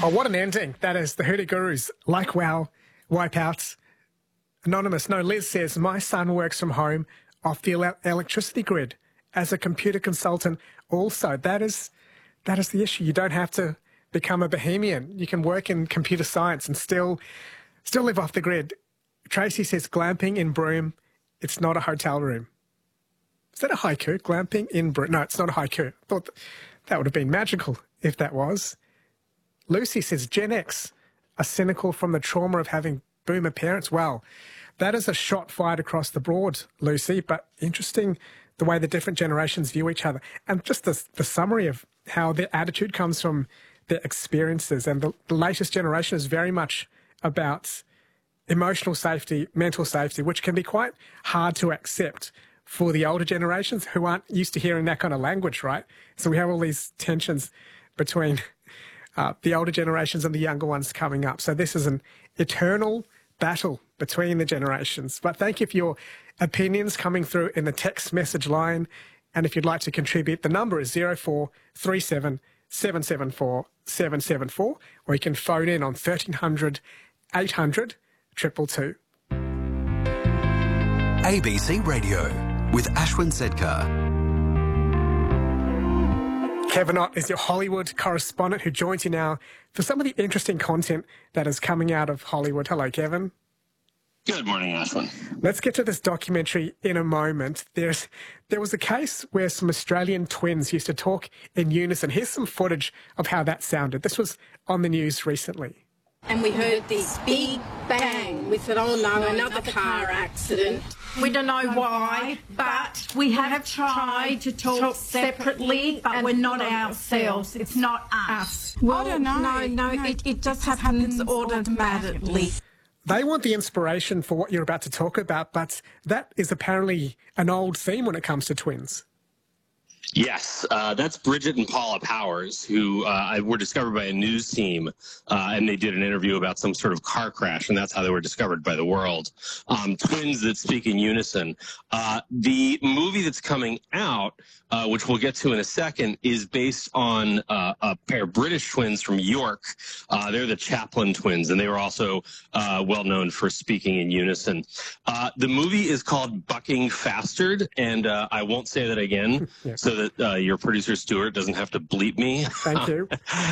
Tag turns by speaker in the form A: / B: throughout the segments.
A: Oh, what an ending. That is the Hoodoo Gurus. Like wow, wipeouts. Anonymous. No, Liz says, my son works from home off the electricity grid as a computer consultant also. That is the issue. You don't have to become a bohemian. You can work in computer science and still live off the grid. Tracy says, glamping in Broome. It's not a hotel room. Is that a haiku? Glamping in Broome. No, it's not a haiku. I thought that would have been magical if that was. Lucy says, Gen X are cynical from the trauma of having boomer parents. Well, that is a shot fired across the board, Lucy, but interesting the way the different generations view each other. And just the summary of how their attitude comes from their experiences. And the latest generation is very much about emotional safety, mental safety, which can be quite hard to accept for the older generations who aren't used to hearing that kind of language, right? So we have all these tensions between the older generations and the younger ones coming up. So this is an eternal battle between the generations. But thank you for your opinions coming through in the text message line. And if you'd like to contribute, the number is 0437 774 774, or you can phone in on 1300 800 222.
B: ABC Radio with Ashwin Sedkar.
A: Kevin Ott is your Hollywood correspondent who joins you now for some of the interesting content that is coming out of Hollywood. Hello, Kevin.
C: Good morning, Ashwin.
A: Let's get to this documentary in a moment. There was a case where some Australian twins used to talk in unison. Here's some footage of how that sounded. This was on the news recently.
D: And we heard this big bang. We thought, oh no, another car accident.
E: We don't know why, but we have tried to talk separately, but we're not ourselves. It's not us.
D: Well, I don't know. No, it just happens automatically.
A: They want the inspiration for what you're about to talk about, but that is apparently an old theme when it comes to twins.
C: Yes, that's Bridget and Paula Powers, who were discovered by a news team, and they did an interview about some sort of car crash, and that's how they were discovered by the world. Twins that speak in unison. The movie that's coming out, which we'll get to in a second, is based on a pair of British twins from York. They're the Chaplin twins, and they were also well known for speaking in unison. The movie is called Bucking Fastard, and I won't say that again.
A: Yes.
C: So that your producer, Stuart, doesn't have to bleep me.
A: Thank you.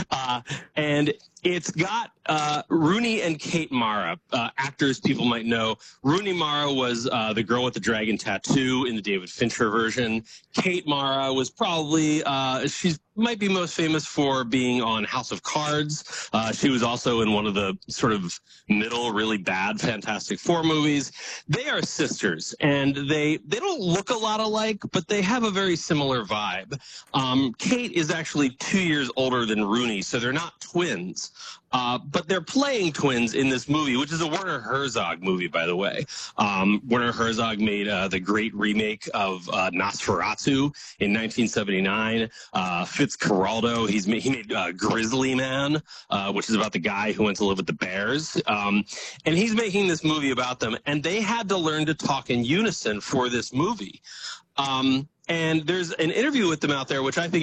C: And it's got Rooney and Kate Mara, actors people might know. Rooney Mara was the girl with the dragon tattoo in the David Fincher version. Kate Mara was probably, she might be most famous for being on House of Cards. She was also in one of the sort of middle, really bad Fantastic Four movies. They are sisters, and they don't look a lot alike, but they have a very similar vibe. Kate is actually 2 years older than Rooney, so they're not twins. But they're playing twins in this movie, which is a Werner Herzog movie, by the way. Werner Herzog made the great remake of Nosferatu in 1979. Fitzcarraldo, he made Grizzly Man, which is about the guy who went to live with the bears. And he's making this movie about them, and they had to learn to talk in unison for this movie. And there's an interview with them out there, which I think